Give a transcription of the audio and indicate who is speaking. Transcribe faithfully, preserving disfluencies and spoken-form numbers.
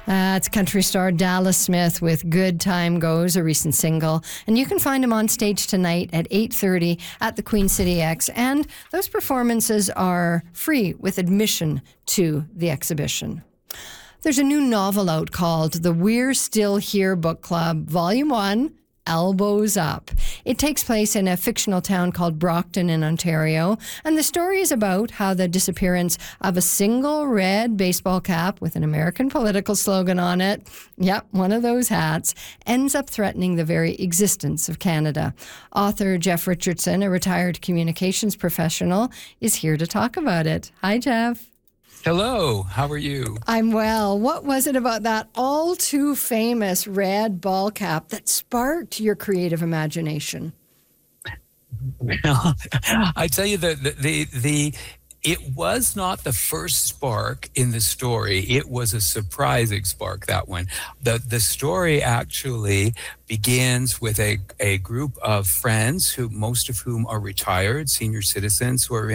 Speaker 1: Uh, it's country star Dallas Smith with Good Time Goes, a recent single. And you can find him on stage tonight at eight thirty at the Queen City X. And those performances are free with admission to the exhibition. There's a new novel out called The We're Still Here Book Club, Volume one, Elbows Up. It takes place in a fictional town called Brockton in Ontario, and the story is about how the disappearance of a single red baseball cap with an American political slogan on it, yep, one of those hats, ends up threatening the very existence of Canada. Author Jeff Richardson, a retired communications professional, is here to talk about it. Hi, Jeff.
Speaker 2: Hello, how are you?
Speaker 1: I'm well. What was it about that all too famous red ball cap that sparked your creative imagination?
Speaker 2: Well, I tell you, the, the, the, the it was not the first spark in the story. It was a surprising spark, that one. The, the story actually begins with a, a group of friends, who most of whom are retired senior citizens who are